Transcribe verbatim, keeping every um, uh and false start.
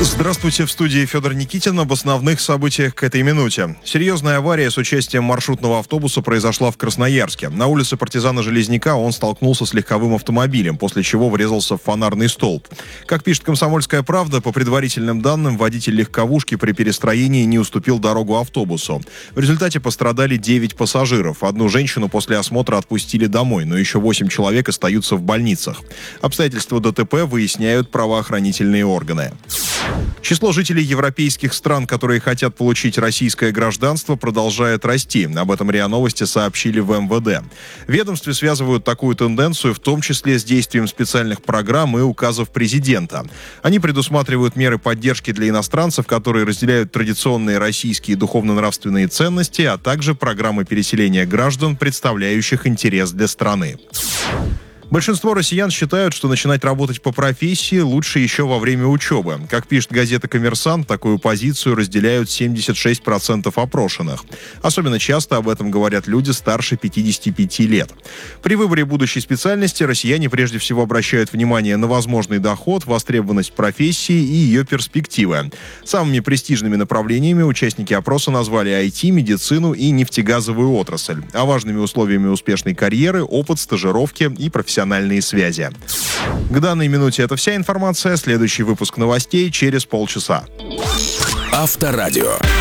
Здравствуйте, в студии Федор Никитин. Об основных событиях к этой минуте. Серьезная авария с участием маршрутного автобуса произошла в Красноярске. На улице Партизана Железняка он столкнулся с легковым автомобилем, после чего врезался в фонарный столб. Как пишет «Комсомольская правда», по предварительным данным, водитель легковушки при перестроении не уступил дорогу автобусу. В результате пострадали девять пассажиров. Одну женщину после осмотра отпустили домой, но еще восемь человек остаются в больницах. Обстоятельства ДТП выясняют правоохранительные органы. Число жителей европейских стран, которые хотят получить российское гражданство, продолжает расти. Об этом РИА Новости сообщили в эм вэ дэ. В ведомстве связывают такую тенденцию в том числе с действием специальных программ и указов президента. Они предусматривают меры поддержки для иностранцев, которые разделяют традиционные российские духовно-нравственные ценности, а также программы переселения граждан, представляющих интерес для страны. Большинство россиян считают, что начинать работать по профессии лучше еще во время учебы. Как пишет газета «Коммерсант», такую позицию разделяют семьдесят шесть процентов опрошенных. Особенно часто об этом говорят люди старше пятидесяти пяти лет. При выборе будущей специальности россияне прежде всего обращают внимание на возможный доход, востребованность профессии и ее перспективы. Самыми престижными направлениями участники опроса назвали ай ти, медицину и нефтегазовую отрасль. А важными условиями успешной карьеры – опыт, стажировки и профессиональные связи. К данной минуте это вся информация. Следующий выпуск новостей через полчаса. Авторадио.